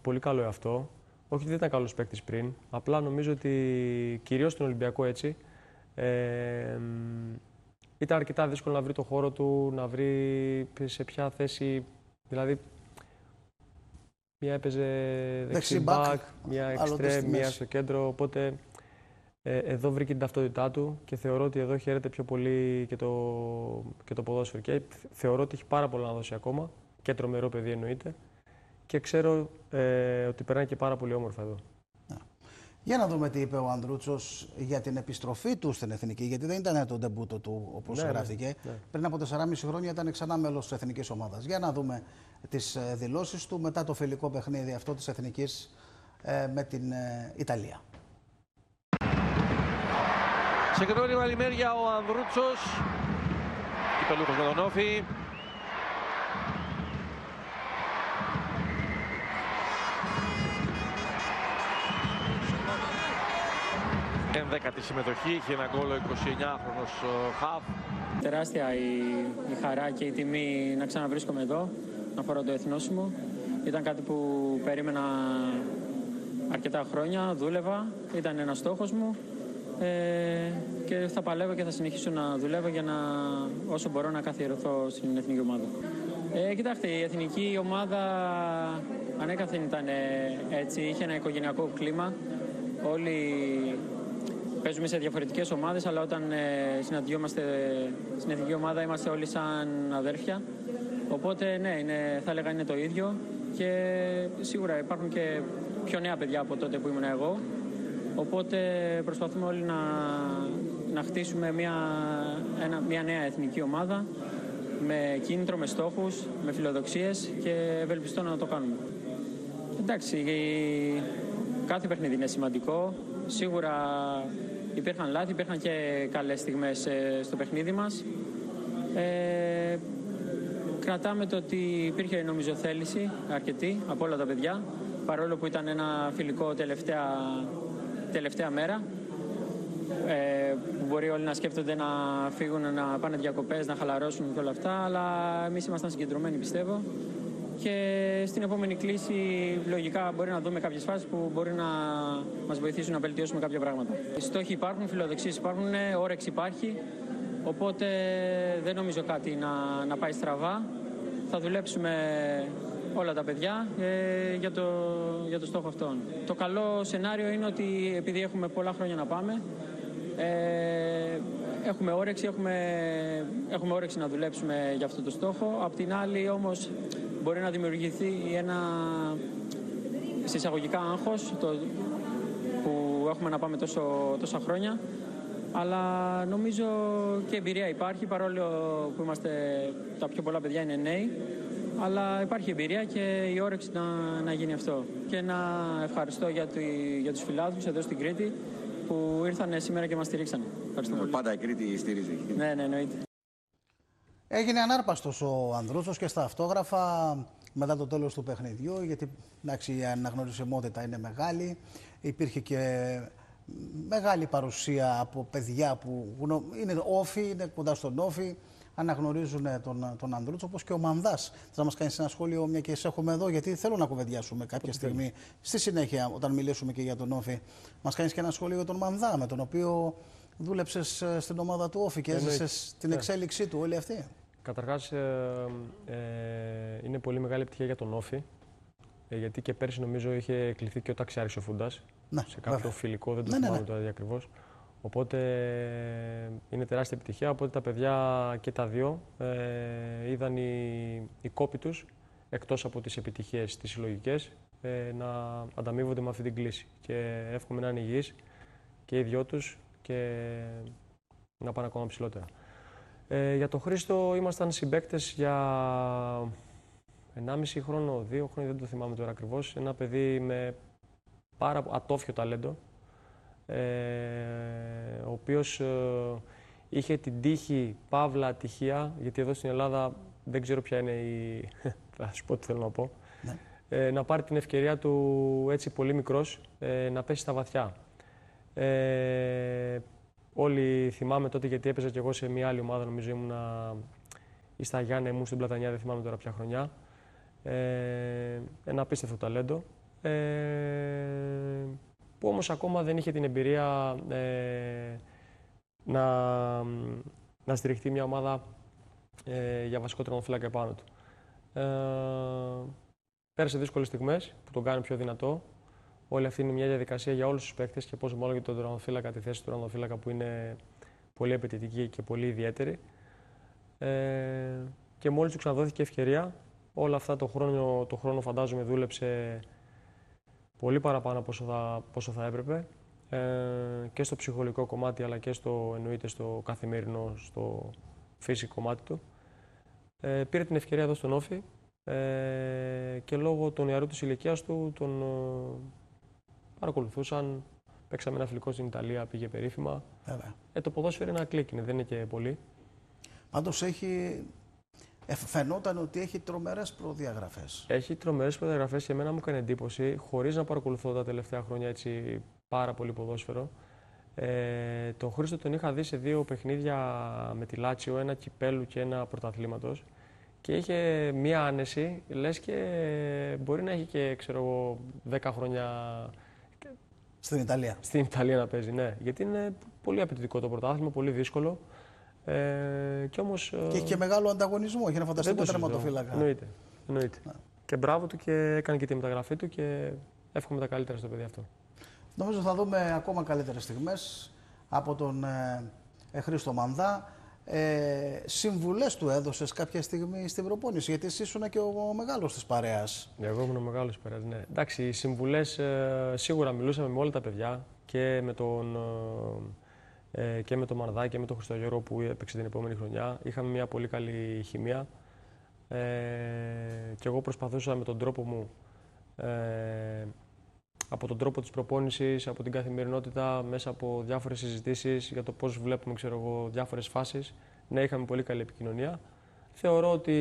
πολύ καλό εαυτό. Όχι ότι δεν ήταν καλός παίκτης πριν. Απλά νομίζω ότι κυρίως στον Ολυμπιακό έτσι. Ήταν αρκετά δύσκολο να βρει το χώρο του, να βρει σε ποια θέση. Δηλαδή, μία έπαιζε δεξί μπακ, μία εξτρέμ, μία στο κέντρο. Οπότε εδώ βρήκε την ταυτότητά του και θεωρώ ότι εδώ χαίρεται πιο πολύ και το ποδόσφαιρο. Και θεωρώ ότι έχει πάρα πολλά να δώσει ακόμα και τρομερό παιδί εννοείται. Και ξέρω ότι περνάει και πάρα πολύ όμορφα εδώ. Για να δούμε τι είπε ο Ανδρούτσος για την επιστροφή του στην Εθνική, γιατί δεν ήταν το ντεμπούτο του όπως γράφτηκε. Πριν από 4,5 χρόνια ήταν ξανά μέλος της Εθνικής Ομάδας. Για να δούμε τις δηλώσεις του μετά το φιλικό παιχνίδι αυτό της Εθνικής με την Ιταλία. Σε καινούργια μαλημέρια ο Ανδρούτσος, κυπελούχος με τον Όφη. Ενδέκατη συμμετοχή, είχε ένα γκολ ο 29χρονος χαφ. Τεράστια η χαρά και η τιμή να ξαναβρίσκομαι εδώ, να φορώ το εθνόσημο. Ήταν κάτι που περίμενα αρκετά χρόνια, δούλευα, ήταν ένας στόχος μου και θα παλεύω και θα συνεχίσω να δουλεύω για όσο μπορώ να καθιερωθώ στην εθνική ομάδα. Κοιτάξτε, η εθνική ομάδα ανέκαθεν ήταν έτσι, είχε ένα οικογενειακό κλίμα. Όλοι παίζουμε σε διαφορετικές ομάδες, αλλά όταν συναντιόμαστε στην εθνική ομάδα είμαστε όλοι σαν αδέρφια. Οπότε ναι, θα έλεγα είναι το ίδιο και σίγουρα υπάρχουν και πιο νέα παιδιά από τότε που ήμουν εγώ. Οπότε προσπαθούμε όλοι να χτίσουμε μια νέα εθνική ομάδα με κίνητρο, με στόχους, με φιλοδοξίες και ευελπιστώ να το κάνουμε. Εντάξει, κάθε παιχνίδι είναι σημαντικό. Σίγουρα υπήρχαν λάθη, υπήρχαν και καλές στιγμές στο παιχνίδι μας. Κρατάμε το ότι υπήρχε νομίζω θέληση αρκετή από όλα τα παιδιά, παρόλο που ήταν ένα φιλικό τελευταία μέρα, που μπορεί όλοι να σκέφτονται να φύγουν, να πάνε διακοπές, να χαλαρώσουν και όλα αυτά, αλλά εμείς ήμασταν συγκεντρωμένοι πιστεύω. Και στην επόμενη κλήση λογικά μπορεί να δούμε κάποιες φάσεις που μπορεί να μας βοηθήσουν να βελτιώσουμε κάποια πράγματα. Οι στόχοι υπάρχουν, φιλοδοξίες υπάρχουν, όρεξη υπάρχει, οπότε δεν νομίζω κάτι να πάει στραβά. Θα δουλέψουμε όλα τα παιδιά για το στόχο αυτόν. Το καλό σενάριο είναι ότι επειδή έχουμε πολλά χρόνια να πάμε, έχουμε όρεξη να δουλέψουμε για αυτό το στόχο. Απ' την άλλη όμως μπορεί να δημιουργηθεί ένα συσσαγωγικά άγχος που έχουμε να πάμε τόσα χρόνια. Αλλά νομίζω και εμπειρία υπάρχει, παρόλο που τα πιο πολλά παιδιά είναι νέοι. Αλλά υπάρχει εμπειρία και η όρεξη να γίνει αυτό. Και να ευχαριστώ για τους φιλάθλους εδώ στην Κρήτη που ήρθαν σήμερα και μας στηρίξαν. Πάντα η Κρήτη στηρίζει. Ναι, εννοείται. Έγινε ανάρπαστος ο Ανδρούτσος και στα αυτόγραφα μετά το τέλος του παιχνιδιού, γιατί εντάξει, η αναγνωρισιμότητα είναι μεγάλη. Υπήρχε και μεγάλη παρουσία από παιδιά που είναι όφοι, είναι κοντά στον όφη, αναγνωρίζουν τον Ανδρούτσο, όπως και ο Μανδάς. Θα να μας κάνεις ένα σχόλιο, μια και σε έχουμε εδώ, γιατί θέλω να κουβεντιάσουμε κάποια στιγμή. Στη συνέχεια, όταν μιλήσουμε και για τον όφη, μας κάνεις και ένα σχόλιο για τον Μανδά, με τον οποίο δούλεψες στην ομάδα του όφη και έζησες την εξέλιξή του όλη αυτή. Καταρχάς, είναι πολύ μεγάλη επιτυχία για τον όφη, γιατί και πέρσι νομίζω είχε κληθεί και ο Ταξιάρης ο Φούντας. Ναι, σε κάποιο φιλικό, δεν το θυμάμαι τώρα ακριβώς. Οπότε είναι τεράστια επιτυχία. Οπότε τα παιδιά και τα δύο είδαν οι κόποι τους, εκτός από τις επιτυχίες τις συλλογικές, να ανταμείβονται με αυτή την κλίση. Και εύχομαι να είναι υγιείς και οι δυο τους και να πάνε ακόμα ψηλότερα. Για τον Χρήστο ήμασταν συμπαίκτες για 1,5 χρόνο, 2 χρόνια, δεν το θυμάμαι τώρα ακριβώς. Ένα παιδί με ατόφιο ταλέντο, ο οποίος είχε την τύχη, παύλα ατυχία, γιατί εδώ στην Ελλάδα δεν ξέρω ποια είναι η... θα σου πω τι θέλω να πω. Ναι. Να πάρει την ευκαιρία του έτσι πολύ μικρός, να πέσει στα βαθιά. Όλοι θυμάμαι τότε, γιατί έπαιζα κι εγώ σε μια άλλη ομάδα, νομίζω ήμουνα ή στα Γιάννενα, ήμουν στην Πλατανιά, δεν θυμάμαι τώρα ποια χρονιά. Ένα απίστευτο ταλέντο. που όμως ακόμα δεν είχε την εμπειρία να στηριχτεί μια ομάδα για βασικό τερματοφύλακα επάνω του. Πέρασε δύσκολες στιγμές που τον κάνουν πιο δυνατό. Όλη αυτή είναι μια διαδικασία για όλους τους παίκτες και πόσο μάλλον για τον τερματοφύλακα, τη θέση του τερματοφύλακα που είναι πολύ απαιτητική και πολύ ιδιαίτερη. Και μόλις του ξαναδόθηκε ευκαιρία, όλα αυτά το χρόνο φαντάζομαι δούλεψε πολύ παραπάνω από όσο θα έπρεπε και στο ψυχολογικό κομμάτι αλλά και εννοείται στο καθημερινό, στο physical κομμάτι του. Πήρε την ευκαιρία εδώ στον Όφη και λόγω των νεαρού της ηλικίας του τον παρακολουθούσαν. Παίξαμε ένα φιλικό στην Ιταλία, πήγε περίφημα. Το ποδόσφαιρο είναι ένα κλικ, δεν είναι και πολύ. Πάντως φαινόταν ότι έχει τρομερές προδιαγραφές. Έχει τρομερές προδιαγραφές και εμένα μου έκανε εντύπωση, χωρίς να παρακολουθώ τα τελευταία χρόνια έτσι πάρα πολύ ποδόσφαιρο. Τον Χρήστο τον είχα δει σε 2 παιχνίδια με τη Λάτσιο, ένα κυπέλου και ένα πρωταθλήματος. Και είχε μία άνεση, λες και μπορεί να έχει και, ξέρω εγώ, 10 χρόνια... Στην Ιταλία. Στην Ιταλία να παίζει, ναι. Γιατί είναι πολύ απαιτητικό το πρωτάθλημα, πολύ δύσκολο. Και όμως... Και έχει και μεγάλο ανταγωνισμό, έχει ένα φανταστικό τερματοφύλακα. Εννοείται. Ναι. Και μπράβο του και έκανε και τη μεταγραφή του και εύχομαι τα καλύτερα στο παιδί αυτό. Νομίζω θα δούμε ακόμα καλύτερες στιγμές από τον Χρήστο Μανδά. Συμβουλές του έδωσες κάποια στιγμή στην προπόνηση, γιατί εσύ ήσουν και ο μεγάλος της παρέας. Εγώ ήμουν ο μεγάλος της παρέας, ναι. Εντάξει, οι συμβουλές σίγουρα μιλούσαμε με όλα τα παιδιά και με τον Μανδά και με τον Χριστογιώργο που έπαιξε την επόμενη χρονιά. Είχαμε μια πολύ καλή χημεία και εγώ προσπαθούσα με τον τρόπο μου, από τον τρόπο της προπόνησης, από την καθημερινότητα, μέσα από διάφορες συζητήσεις για το πώς βλέπουμε, ξέρω εγώ, διάφορες φάσεις. Ναι, είχαμε πολύ καλή επικοινωνία. Θεωρώ ότι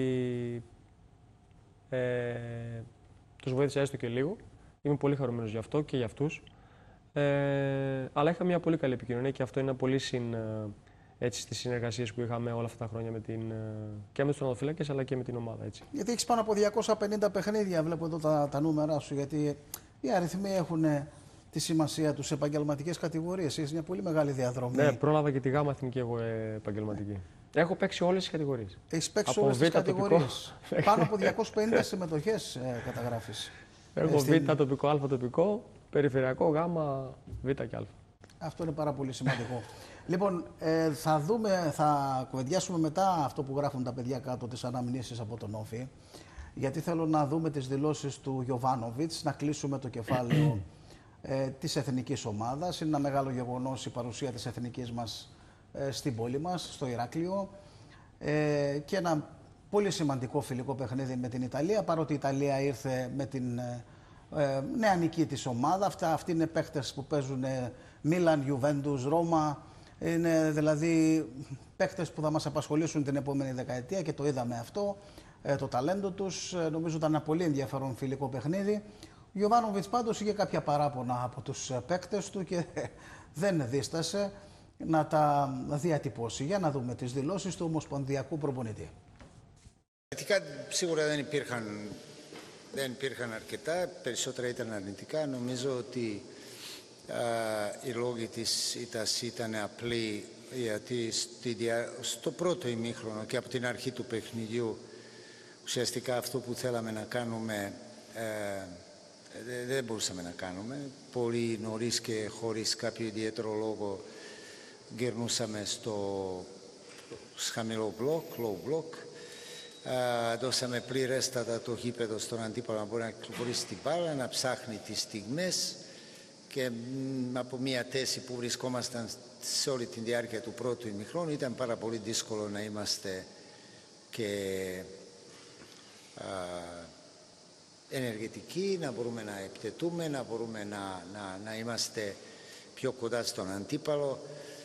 τους βοήθησα έστω και λίγο. Είμαι πολύ χαρούμενος γι' αυτό και για αυτούς. Αλλά είχα μια πολύ καλή επικοινωνία και αυτό είναι πολύ έτσι, στις συνεργασίες που είχαμε όλα αυτά τα χρόνια και με τους τερματοφύλακες αλλά και με την ομάδα. Έτσι. Γιατί έχεις πάνω από 250 παιχνίδια, βλέπω εδώ τα νούμερα σου, γιατί οι αριθμοί έχουν τη σημασία τους σε επαγγελματικές κατηγορίες. Έχεις μια πολύ μεγάλη διαδρομή. Ναι, πρόλαβα και τη γάμα εθνική εγώ επαγγελματική. Έχω παίξει όλες τις κατηγορίες. Έχεις παίξει όλες τις κατηγορίες. Πάνω από 250 συμμετοχές καταγράφεις. Έχω Β τοπικό, Α τοπικό, περιφερειακό, Γ, Β και Α. Αυτό είναι πάρα πολύ σημαντικό. Λοιπόν, θα κουβεντιάσουμε μετά αυτό που γράφουν τα παιδιά κάτω, τις αναμνήσεις από τον Όφη. Γιατί θέλω να δούμε τις δηλώσεις του Γιοβάνοβιτς, να κλείσουμε το κεφάλαιο της εθνικής ομάδας. Είναι ένα μεγάλο γεγονός η παρουσία της εθνικής μας στην πόλη μας, στο Ηράκλειο. Και ένα πολύ σημαντικό φιλικό παιχνίδι με την Ιταλία, παρότι η Ιταλία ήρθε με την νεανική της ομάδα. Αυτοί είναι παίχτες που παίζουν Μίλαν, Γιουβέντους, Ρώμα. Είναι δηλαδή παίχτες που θα μας απασχολήσουν την επόμενη δεκαετία και το είδαμε αυτό. Το ταλέντο τους. Νομίζω ήταν ένα πολύ ενδιαφέρον φιλικό παιχνίδι. Ο Γιοβάνοβιτς πάντως είχε κάποια παράπονα από τους παίκτες του και δεν δίστασε να τα διατυπώσει. Για να δούμε τις δηλώσεις του ομοσπονδιακού προπονητή. Σίγουρα δεν υπήρχαν αρκετά, περισσότερα ήταν αρνητικά. Νομίζω ότι οι λόγοι της ήττας ήταν απλοί, γιατί στο πρώτο ημίχρονο και από την αρχή του παιχνιδιού ουσιαστικά αυτό που θέλαμε να κάνουμε δεν μπορούσαμε να κάνουμε. Πολύ νωρίς και χωρίς κάποιο ιδιαίτερο λόγο γυρνούσαμε στο χαμηλό μπλοκ, low block. Δώσαμε πληρέστατα το γήπεδο στον αντίπαλο να μπορεί να κυκλοφορήσει την μπάλα, να ψάχνει τις στιγμές και από μια θέση που βρισκόμασταν σε όλη τη διάρκεια του πρώτου ημιχρόνου ήταν πάρα πολύ δύσκολο να είμαστε και ενεργητικοί, να μπορούμε να επιτεθούμε, να μπορούμε να είμαστε πιο κοντά στον αντίπαλο.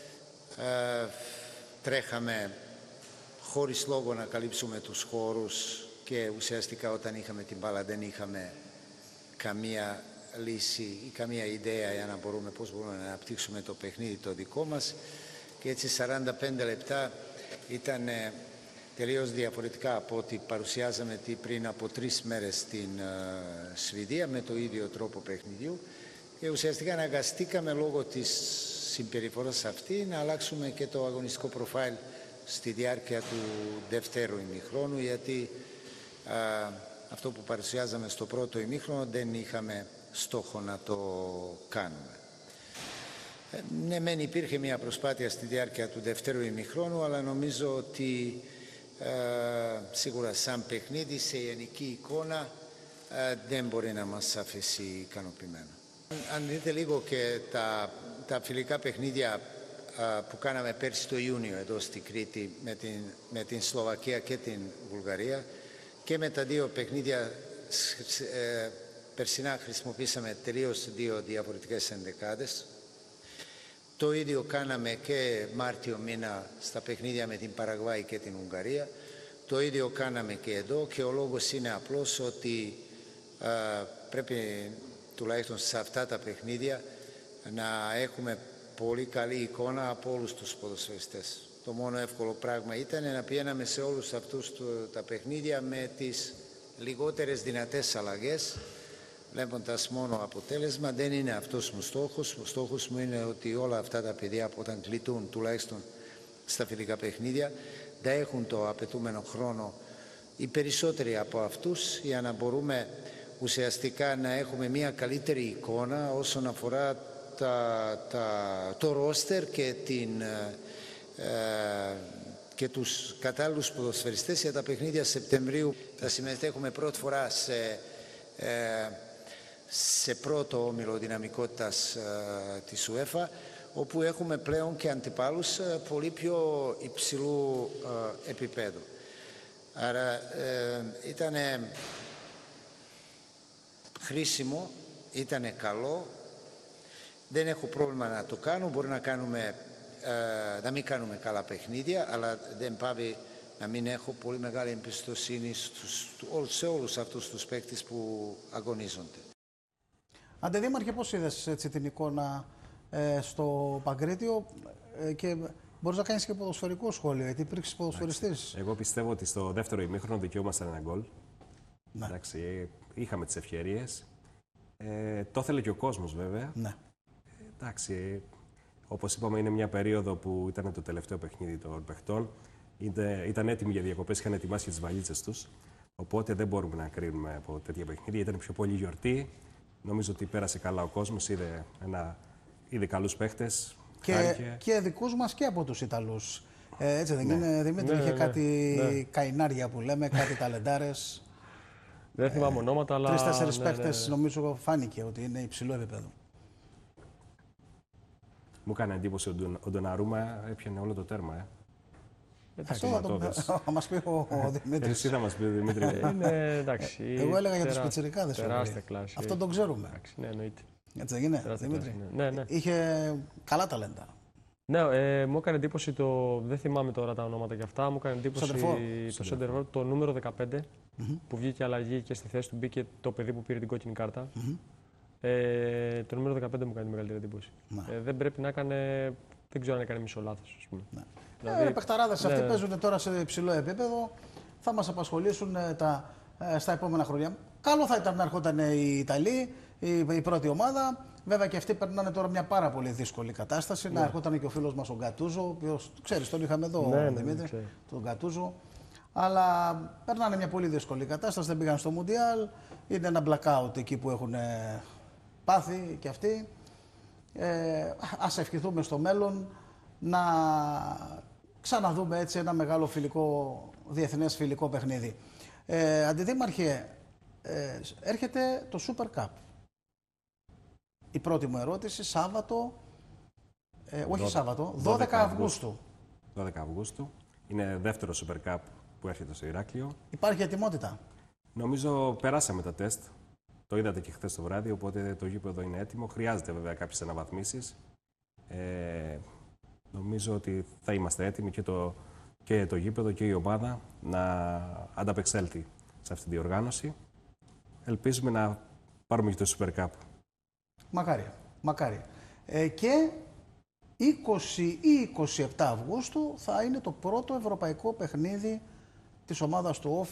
Τρέχαμε χωρίς λόγο να καλύψουμε τους χώρους και ουσιαστικά όταν είχαμε την μπάλα δεν είχαμε καμία λύση ή καμία ιδέα για να μπορούμε πώς μπορούμε να αναπτύξουμε το παιχνίδι το δικό μας και έτσι 45 λεπτά ήταν τελείως διαφορετικά από ό,τι παρουσιάζαμε πριν από 3 μέρες στην Σουηδία με το ίδιο τρόπο παιχνιδιού και ουσιαστικά αναγκαστήκαμε λόγω της συμπεριφοράς αυτή να αλλάξουμε και το αγωνιστικό προφάιλ στη διάρκεια του δεύτερου ημιχρόνου, γιατί αυτό που παρουσιάζαμε στο πρώτο ημίχρονο δεν είχαμε στόχο να το κάνουμε. Ναι, μεν υπήρχε μια προσπάθεια στη διάρκεια του δεύτερου ημιχρόνου, αλλά νομίζω ότι σίγουρα σαν παιχνίδι, σε γενική εικόνα, δεν μπορεί να μας αφήσει ικανοποιημένο. Αν δείτε λίγο και τα φιλικά παιχνίδια που κάναμε πέρσι το Ιούνιο εδώ στη Κρήτη με την Σλοβακία και την Βουλγαρία, και με τα δύο παιχνίδια περσινά χρησιμοποίησαμε τελείως δύο διαφορετικές ενδεκάδες. Το ίδιο κάναμε και Μάρτιο μήνα στα παιχνίδια με την Παραγουάη και την Ουγγαρία. Το ίδιο κάναμε και εδώ και ο λόγος είναι απλός ότι πρέπει τουλάχιστον σε αυτά τα παιχνίδια να έχουμε πολύ καλή εικόνα από όλους τους ποδοσφαιριστές. Το μόνο εύκολο πράγμα ήταν να πηγαίναμε σε όλους αυτούς τα παιχνίδια με τις λιγότερες δυνατές αλλαγές, βλέποντας μόνο αποτέλεσμα. Δεν είναι αυτός μου στόχος. Ο στόχος μου είναι ότι όλα αυτά τα παιδιά όταν κλειτούν τουλάχιστον στα φιλικά παιχνίδια θα έχουν το απαιτούμενο χρόνο οι περισσότεροι από αυτούς για να μπορούμε ουσιαστικά να έχουμε μια καλύτερη εικόνα όσον αφορά το ρόστερ και τους κατάλληλους ποδοσφαιριστές για τα παιχνίδια Σεπτεμβρίου. Θα συμμετέχουμε πρώτη φορά σε πρώτο όμιλο δυναμικότητας της UEFA, όπου έχουμε πλέον και αντιπάλους πολύ πιο υψηλού επίπεδου. Άρα ήταν χρήσιμο, ήταν καλό. Δεν έχω πρόβλημα να το κάνω. Μπορεί να μην κάνουμε καλά παιχνίδια, αλλά δεν πάβει να μην έχω πολύ μεγάλη εμπιστοσύνη σε όλους αυτούς τους παίκτες που αγωνίζονται. Αντιδήμαρχε, πώς είδες την εικόνα στο Παγκρίτιο και μπορείς να κάνεις και ποδοσφαιρικό σχόλιο, γιατί υπήρξες ποδοσφαιριστής. Εγώ πιστεύω ότι στο δεύτερο ημίχρονο δικαιούμασταν ένα γκολ. Ναι. Εντάξει, είχαμε τις ευκαιρίες. Το ήθελε και ο κόσμος βέβαια. Ναι. Εντάξει, όπως είπαμε, είναι μια περίοδο που ήταν το τελευταίο παιχνίδι των παιχτών. Ήταν έτοιμοι για διακοπές, είχαν ετοιμάσει τις βαλίτσες τους. Οπότε δεν μπορούμε να κρίνουμε από τέτοια παιχνίδια. Ήταν πιο πολύ γιορτή. Νομίζω ότι πέρασε καλά ο κόσμος, είδε καλούς παίχτες. Και δικούς μας και από τους Ιταλούς. Έτσι δεν είναι, Δημήτρη? Είχε κάτι καϊνάρια που λέμε, κάτι ταλεντάρες. Δεν θυμάμαι ονόματα, αλλά 3-4 παίχτες νομίζω φάνηκε ότι είναι υψηλό επίπεδο. Μου έκανε εντύπωση ο Ντοναρούμα έπιανε όλο το τέρμα. Αυτό θα μας πει ο Δημήτρης. Εσύ θα μας πει, Δημήτρη. Είναι εντάξει. Εγώ έλεγα για τους πιτσιρικάδες. Τεράστια κλάση. Αυτό το ξέρουμε. Ναι, εννοείται. Έτσι δεν είναι, Δημήτρη? Ναι. Είχε καλά ταλέντα. Ναι, μου έκανε εντύπωση δεν θυμάμαι τώρα τα ονόματα και αυτά. Μου έκανε εντύπωση το Σεντερφόρ, το νούμερο 15, που βγήκε αλλαγή και στη θέση του μπήκε το παιδί που πήρε την κόκκινη κάρτα. Το νούμερο 15 μου κάνει μεγαλύτερη εντύπωση. Δεν πρέπει να έκανε. Δεν ξέρω αν έκανε μισό λάθος, ας πούμε. Δηλαδή, οι παιχταράδες αυτοί παίζουν τώρα σε υψηλό επίπεδο. Θα μας απασχολήσουν στα επόμενα χρόνια. Καλό θα ήταν να έρχονταν οι Ιταλοί, η πρώτη ομάδα. Βέβαια και αυτοί περνάνε τώρα μια πάρα πολύ δύσκολη κατάσταση. Να έρχονταν και ο φίλος μας ο Γκατούζο, ο οποίος ξέρεις, τον είχαμε εδώ, Δημήτρη, τον Γκατούζο. Αλλά περνάνε μια πολύ δύσκολη κατάσταση. Δεν πήγαν στο Μουντιάλ. Είναι ένα blackout εκεί που έχουν πάθει και αυτοί. Ας ευχηθούμε στο μέλλον να ξαναδούμε έτσι ένα μεγάλο διεθνές φιλικό παιχνίδι. Αντιδήμαρχε, έρχεται το Super Cup. Η πρώτη μου ερώτηση, Σάββατο, όχι Σάββατο, 12 Αυγούστου. 12 Αυγούστου. Είναι δεύτερο Super Cup που έρχεται στο Ηράκλειο. Υπάρχει ετοιμότητα? Νομίζω περάσαμε τα τεστ. Το είδατε και χθες το βράδυ, οπότε το γήπεδο είναι έτοιμο. Χρειάζεται βέβαια κάποιες αναβαθμίσεις. Νομίζω ότι θα είμαστε έτοιμοι και το γήπεδο και η ομάδα να ανταπεξέλθει σε αυτή τη διοργάνωση. Ελπίζουμε να πάρουμε και το Super Cup. Μακάρι. Και 20 ή 27 Αυγούστου θα είναι το πρώτο ευρωπαϊκό παιχνίδι της ομάδας του